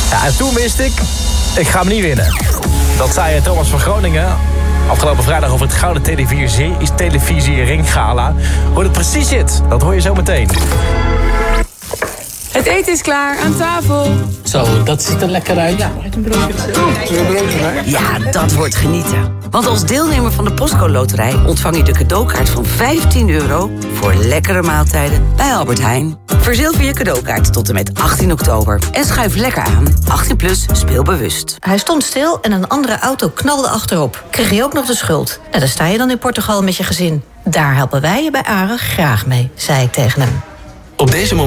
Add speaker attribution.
Speaker 1: Ja, en toen wist ik ga hem niet winnen. Dat zei Thomas van Groningen afgelopen vrijdag over het Gouden Televisiering-gala. Hoe het precies zit, dat hoor je zo meteen.
Speaker 2: Het eten is klaar, aan tafel.
Speaker 3: Zo, dat ziet er lekker uit. Ja, mag ik een broodje?
Speaker 4: Ja, dat wordt genieten. Want als deelnemer van de Postcode Loterij ontvang je de cadeaukaart van €15 voor lekkere maaltijden bij Albert Heijn. Verzilver je cadeaukaart tot en met 18 oktober. En schuif lekker aan. 18+, speel bewust.
Speaker 5: Hij stond stil en een andere auto knalde achterop. Kreeg je ook nog de schuld. Nou, daar sta je dan in Portugal met je gezin. Daar helpen wij je bij AREG graag mee, zei ik tegen hem.
Speaker 6: Op deze